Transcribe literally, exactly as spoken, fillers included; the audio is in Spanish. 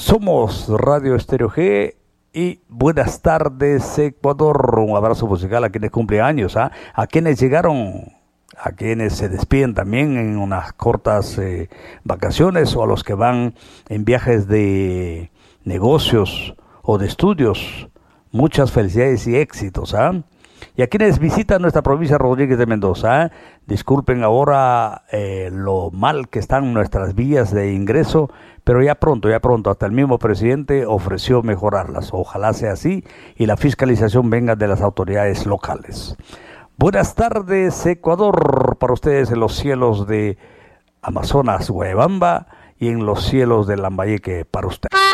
Somos Radio Estéreo G y buenas tardes Ecuador. Un abrazo musical a quienes cumplen años, ¿ah? A quienes llegaron, a quienes se despiden también en unas cortas eh, vacaciones, o a los que van en viajes de negocios o de estudios. Muchas felicidades y éxitos, ¿ah? Y a quienes visitan nuestra provincia Rodríguez de Mendoza, ¿eh? Disculpen ahora eh, lo mal que están nuestras vías de ingreso, pero ya pronto, ya pronto, hasta el mismo presidente ofreció mejorarlas. Ojalá sea así y la fiscalización venga de las autoridades locales. Buenas tardes Ecuador, para ustedes en los cielos de Amazonas, Guayabamba, y en los cielos de Lambayeque para usted.